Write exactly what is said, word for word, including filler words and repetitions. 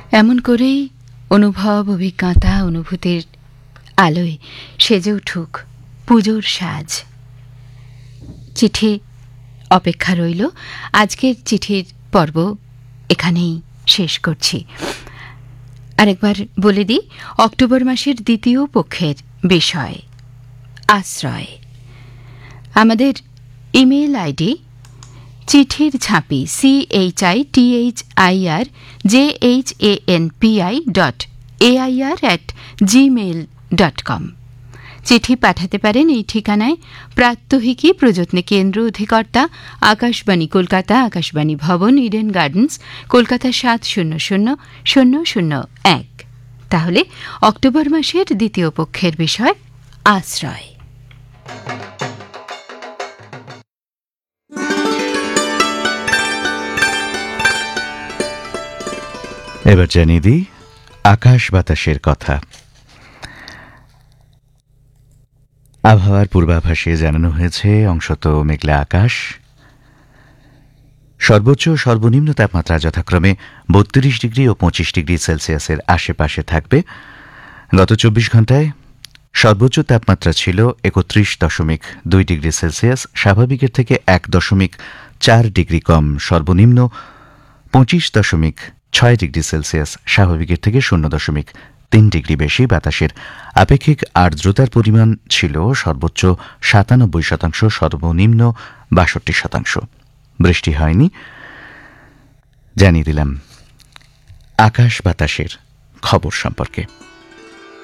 এমন করেই অনুভব, অভিজ্ঞতা, অনুভূতির আলোয় সেজে উঠুক পুজোর সাজ। চিঠি অপেক্ষা রইল। আজকের চিঠির পর্ব এখানেই শেষ করছি। আরেকবার বলে দিই, অক্টোবর মাসের দ্বিতীয় পক্ষের বিষয় আশ্রয়। আমাদের ইমেল আইডি চিঠির ঝাঁপি C H I T H I R J H A N P I dot A I R at Gmail dot com. চিঠি পাঠাতে পারেন এই ঠিকানায়। প্রাত্যহিকী প্রযত্নে কেন্দ্র, অধিকর্তা আকাশবাণী কলকাতা, আকাশবাণী ভবন, ইডেন গার্ডেন্স, কলকাতা সাত শূন্য শূন্য শূন্য শূন্য এক। তাহলে অক্টোবর মাসের দ্বিতীয় পক্ষের বিষয় আশ্রয়। এবার জানিয়ে দিই আকাশ বাতাসের কথা। আবহাওয়ার পূর্বাভাসে জানানো হয়েছে অংশত মেঘলা আকাশ, সর্বোচ্চ ও সর্বনিম্ন তাপমাত্রা যথাক্রমে বত্রিশ ডিগ্রি ও পঁচিশ ডিগ্রি সেলসিয়াসের আশেপাশে থাকবে। গত চব্বিশ ঘন্টায় সর্বোচ্চ তাপমাত্রা ছিল একত্রিশ দশমিক দুই ডিগ্রি সেলসিয়াস, স্বাভাবিকের থেকে এক দশমিক চার ডিগ্রি কম। সর্বনিম্ন পঁচিশ দশমিক ছয় ডিগ্রি সেলসিয়াস, স্বাভাবিকের থেকে শূন্য দশমিক তিন ডিগ্রি বেশি। বাতাসের আপেক্ষিক আর্দ্রতার পরিমাণ ছিল সর্বোচ্চ সাতানব্বই শতাংশ, সর্বনিম্ন বাষট্টি শতাংশ। বৃষ্টি হয়নি। জানিয়ে দিলাম আকাশ বাতাসের খবর সম্পর্কে।